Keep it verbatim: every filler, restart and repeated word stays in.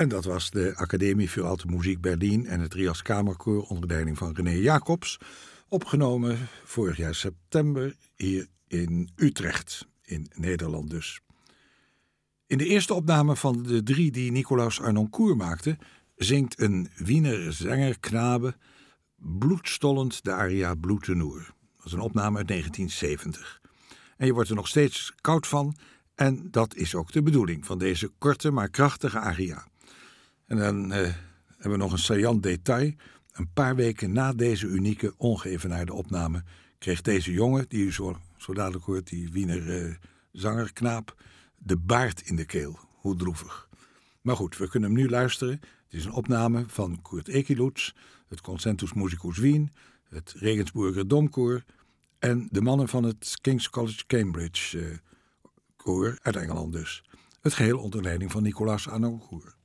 En dat was de Academie für Alte Musik Berlin en het Rias Kamerkoor onder leiding van René Jacobs, opgenomen vorig jaar september hier in Utrecht, in Nederland dus. In de eerste opname van de drie die Nicolaus Arnoncourt maakte, zingt een Wiener zangerknabe bloedstollend de aria Blutenur. Dat is een opname uit negentien zeventig. En je wordt er nog steeds koud van, en dat is ook de bedoeling van deze korte maar krachtige aria. En dan eh, hebben we nog een saillant detail. Een paar weken na deze unieke, ongeëvenaarde opname kreeg deze jongen, die u zo, zo dadelijk hoort, die Wiener eh, zangerknaap, de baard in de keel. Hoe droevig. Maar goed, we kunnen hem nu luisteren. Het is een opname van Kurt Ekilutz, het Concentus Musicus Wien, het Regensburger Domkoor en de mannen van het King's College Cambridge eh, koor uit Engeland dus. Het geheel onder leiding van Nicolaus Arnoncourt.